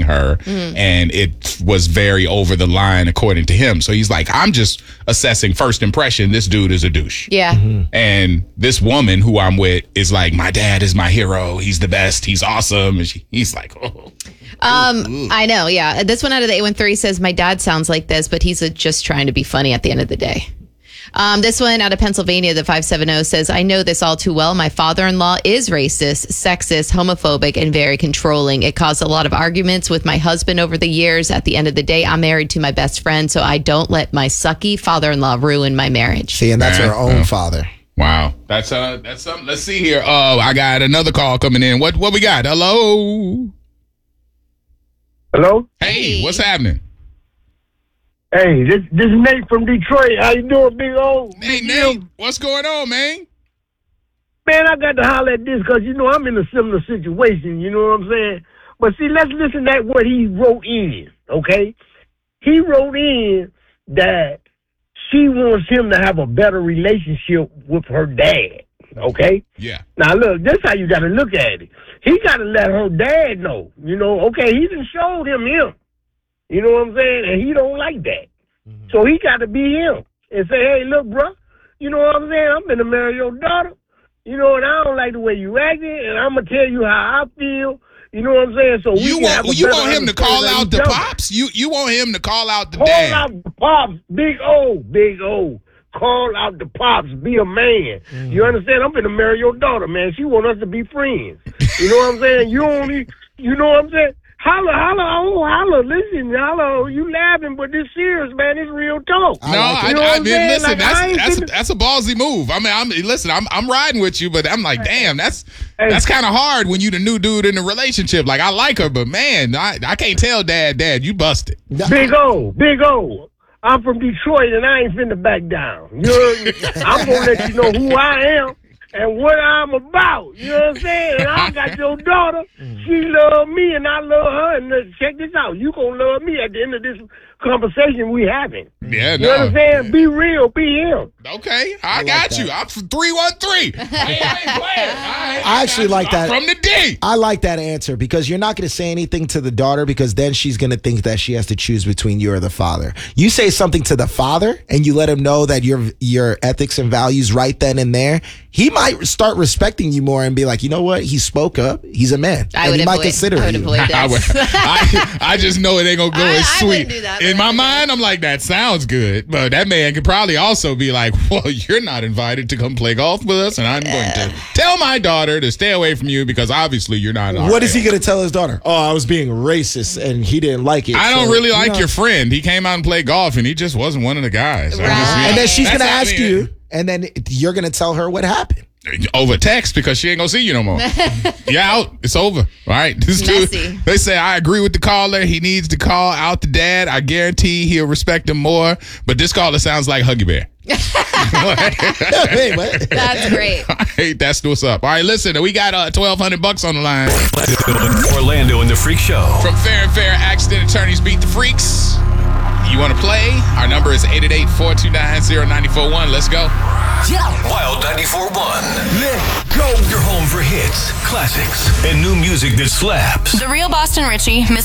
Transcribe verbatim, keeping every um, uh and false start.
dating her, mm. and it was very over the line according to him. So he's like, I'm just assessing first impression. This dude is a douche. Yeah. Mm-hmm. And this woman who I'm with is like, my dad is my hero. He's the best. He's awesome. And she, he's like, oh. Um, ooh, ooh. I know. Yeah. This one out of the eight one three says, my dad sounds like this, but he's just trying to be funny at the end of the day. Um, this one out of Pennsylvania, the five seven zero says, I know this all too well. My father-in-law is racist, sexist, homophobic, and very controlling. It caused a lot of arguments with my husband over the years. At the end of the day, I'm married to my best friend, so I don't let my sucky father-in-law ruin my marriage. See, and that's her own oh. father. Wow. That's uh, that's something. Let's see here. Oh, I got another call coming in. What what we got? Hello? Hello? Hey, hey. What's happening? Hey, this this is Nate from Detroit. How you doing, big old? Hey, Nate, what's going on, man? Man, I got to holler at this because, you know, I'm in a similar situation, you know what I'm saying? But see, let's listen at what he wrote in, okay? He wrote in that she wants him to have a better relationship with her dad, okay? Yeah. Now, look, this is how you got to look at it. He got to let her dad know, you know, okay, he done showed him him. You know what I'm saying? And he don't like that. Mm-hmm. So he got to be him and say, hey, look, bro, you know what I'm saying? I'm going to marry your daughter, you know, and I don't like the way you acting, and I'm going to tell you how I feel. You know what I'm saying? So we you want you want him to call out the pops? You you want him to call out the call dad? Call out the pops, big O, big O. Call out the pops, be a man. Mm. You understand? I'm going to marry your daughter, man. She want us to be friends. You know what I'm saying? You only, you know what I'm saying? Holla, holla, oh, holla, listen, holla, you laughing, but this serious, man, it's real talk. No, I, you know I, I mean, listen, like, that's I that's, finna... that's a ballsy move. I mean, I'm listen, I'm I'm riding with you, but I'm like, damn, that's hey. that's kind of hard when you the new dude in the relationship. Like, I like her, but man, I, I can't tell dad, dad, you busted. Big O, big O. I'm from Detroit, and I ain't finna back down. You know, I'm gonna let you know who I am and what I'm about. You know what I'm saying? And I got your daughter. She love me, and I love her. And uh, check this out. You gonna love me at the end of this conversation we having. Yeah, you no. know what I'm saying? Be real. Be him. Okay, I, I got like you. I'm from three one three. I ain't playing. I, I actually like that. I'm from the D. I like that answer because you're not going to say anything to the daughter because then she's going to think that she has to choose between you or the father. You say something to the father and you let him know that your your ethics and values right then and there. He might start respecting you more and be like, you know what? He spoke up. He's a man. I and would he avoid, might consider I would you. avoid I, would, I, I just know it ain't going to go I, as I sweet. wouldn't do that, In my mind, I'm like, that sounds good. But that man could probably also be like, well, you're not invited to come play golf with us. And I'm going to tell my daughter to stay away from you because obviously you're not. What is he going to tell his daughter? Oh, I was being racist and he didn't like it. I don't so, really like you know. your friend. He came out and played golf and he just wasn't one of the guys. Right. Just, you know, and then she's going to ask I mean, you and then you're going to tell her what happened. Over text because she ain't gonna see you no more. You out. It's over. All right. This dude, they say, I agree with the caller. He needs to call out the dad. I guarantee he'll respect him more. But this caller sounds like Huggy Bear. Hey, what? That's great. All right, that's what's up. All right, listen, we got uh, twelve hundred bucks on the line. Orlando and the Freak Show. From Fair and Fair Accident Attorneys Beat the Freaks. You want to play? Our number is eight eight eight, four two nine, zero nine four one. Let's go. Wild ninety-four point one. Let go. Your home for hits, classics, and new music that slaps. The real Boston Richie, Miss